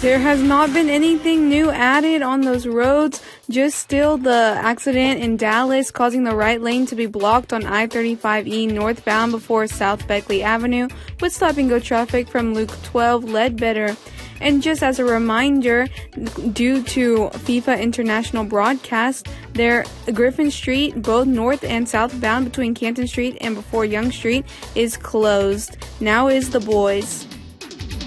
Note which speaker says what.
Speaker 1: There has not been anything new added on those roads, just still the accident in Dallas causing the right lane to be blocked on I-35E northbound before South Beckley Avenue with stop-and-go traffic from Luke 12 Ledbetter. And just as a reminder, due to FIFA International broadcast, their Griffin Street, both north and southbound between Canton Street and before Young Street, is closed. Now is the boys.